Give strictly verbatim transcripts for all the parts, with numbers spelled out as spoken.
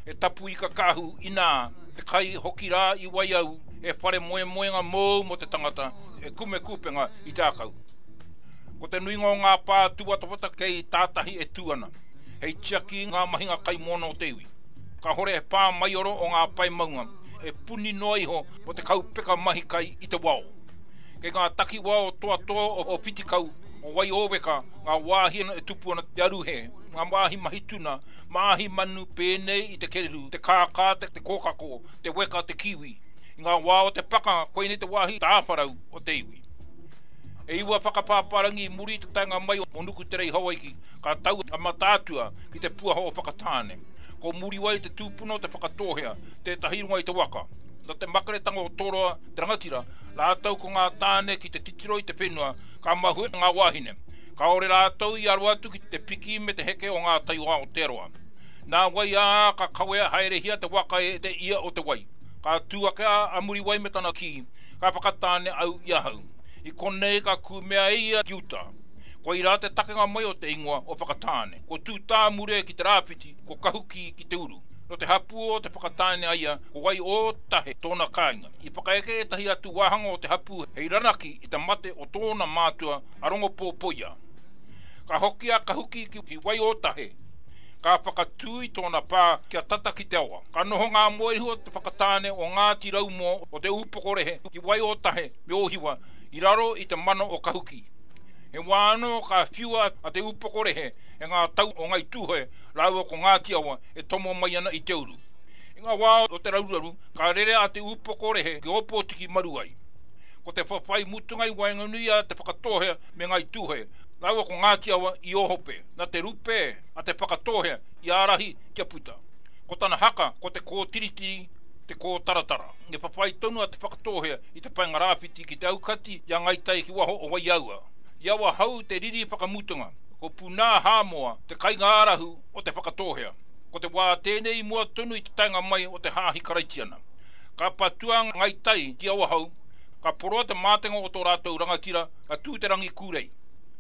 e tapu i ka kahu ina te kai hoki rā i wai au e whare moe moenga mō mo te tangata e kume kupenga i tākau. Ko te nuinga o ngā pā tuatawata kei tātahi e tuana, hei tiaki ngā mahinga kai mono o te iwi. Ka hore e pā maioro o ngā pai maunga, e puni noa iho mo te kau peka mahi kai i te wao. Kei ngā taki wao toa toa o, o piti kau, o wai oweka ngā wāhiana e tupuana te aruhe, ngā wāhi mahituna, māhi manu pēnei i te kereru, te kākāte, te kōkako, te weka, te kiwi. I ngā wā o te paka, koe nei te wāhi tāwharau o te iwi. E iwa whakapāparangi muri te tainga mai o nuku terei hawaiki, ka tau a matātua ki te puaho o whakatāne. Ko muri wai te tūpuna o te whakatohea, te tahirunga i te waka. Na te makaretanga o toroa, te rangatira, rātau ko ngā tāne ki te titiro i te whenua, ka mahue ngā wāhine. Ka ore rātau i aru atu ki te piki me te heke o ngā taiwa o te roa. Nā wai a ka kawea haerehia te waka e te ia o te wai. Ka tuakea a muri wai me tana ki, ka whakatāne au i ahau. I konei ka kumea ia ki uta. Ko i rā te takenga mai o te ingoa o whakatāne. Ko tū tā mure ki te rāpiti, ko kahuki ki te uru. No te hapu o te whakatāne aia, ko wai o tahe tōna kāinga. I whakaeke e tahi atu wāhanga o te hapu hei ranaki i te mate o tōna mātua arongo pōpoia. Ka hokia kahuki ki wai o tahe. Ka whakatui tōna pā kia tata ki te awa. Ka noho ngā moerihu o te whakatāne o ngā tirau mo o te upokorehe ki wai o tahe me ohiwa i raro i te mano o kahuki. He wāno ka whiua a te upokorehe e ngā tau o ngai tūhoe rāua ko ngā tiawa e tomo mai ana i te uru. I ngā wā o te rauraru ka rere a te upokorehe ki opo tiki maruai. Ko te whawhai mutungai wainganui a te whakatohea me ngai tūhoe rāua ko ngā tiawa i ohope. Na te rupe a te whakatohea i arahi kia puta. Ko tana haka ko te kōtiritiri te kō taratara. Nge papai tonu a te whakatohea i te painga rāwhiti ki te aukati i a ngaitai ki waho o wai aua. Iawa hau te riri whakamutunga, ko puna hāmoa te kainga arahu o te whakatohea. Ko te wā tēnei mua tonu i te tainga mai o te hāhi karaitiana. Ka patua ngaitai ki awa hau, ka poroa te mātenga o tō rātou rangatira, ka tū te rangi kūrei.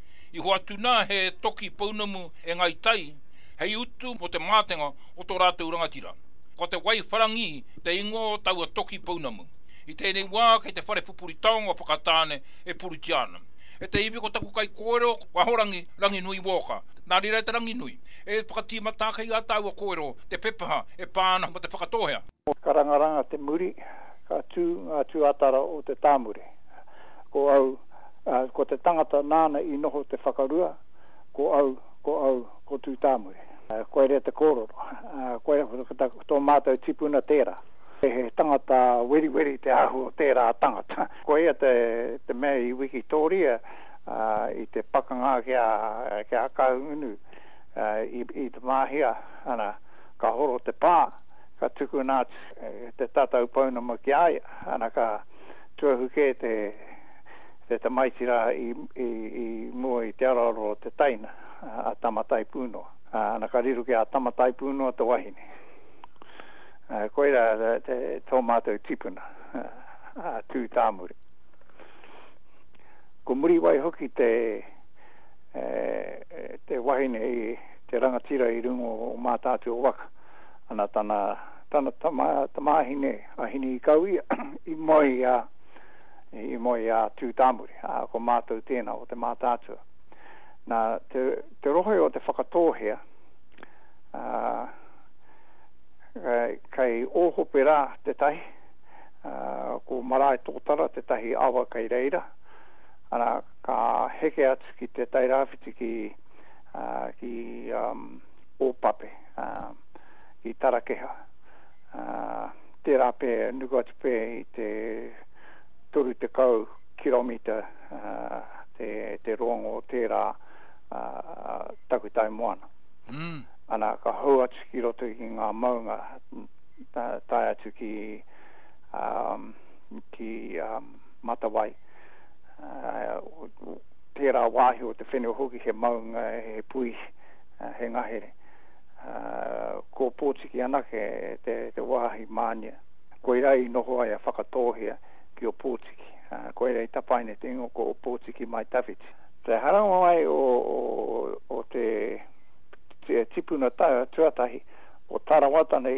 I hoa tuna he toki paunamu e ngaitai, hei utu mo te mātenga o tō rātou rangatira. Ko te wai wharangi te ingo tau a toki paunamu. I tēnei wā kei te whare pupuri taonga whakatāne e purutiana. E te iwi ko taku kai kōero wahorangi rangi nui woka. Nā rira te rangi nui. E whakatima tākei a tau a kōero te pepaha e pāna ma te whakatohea. Ka rangaranga te muri, ka tū ngā tū atara o te tāmure. Ko au, uh, ko te tangata nāna i noho te whakarua, ko au, ko au, ko tū tāmure. Uh, ko ere te kōroro, uh, ko ere tō mātou tipuna tērā. He tangata weri weri te ahu o tērā tangata. Ko ea te, te mea i Wikitoria, uh, i te pakanga kia, kia kaungunu, uh, i, i te mahia, ana, ka horo te pā, ka tuku nā te tatau paunama ki aia, ana ka tuahuke te, te te maitira i, i, i mua i te araro te taina, a tamatai puno. Ana ka riru ki a tamatai puno te wahine. Uh, koera te tō mātou tipuna, uh, tū tāmuri. Ko muri wai hoki te, uh, te wahine i te rangatira i rungo o mātātu o waka. Ana tana, tana tama, tamahine a hini i kauia i moi a, i moi a tū tāmuri, uh, ko mātou tēnā o te mātātua. Nā, te, te rohe o te whakatohea, uh, kai ohope rā te tahi, uh, ko marae tōtara te tahi awa kai reira, ana ka heke atu ki te tairāwhiti ki, uh, ki um, ōpape, uh, ki tarakeha. Uh, tērā pē, nuku atu pē i te toru te kau kilomita uh, te, te rongo tērā uh, takutai moana. Mm. Ana ka hau atu ki roto ki ngā maunga tai atu ki, um, ki um, Matawai. Uh, tērā wāhi o te whenua hoki he maunga he pui, uh, he ngahere. Uh, ko pōtiki anake te, te wāhi mānia. Koe rei noho ai a whakatohea ki o pōtiki. Uh, koe rei tapaine te ingo ko o pōtiki mai tawhiti. Te haranga mai o, o, o te... te tipuna tuatahi o Tarawatana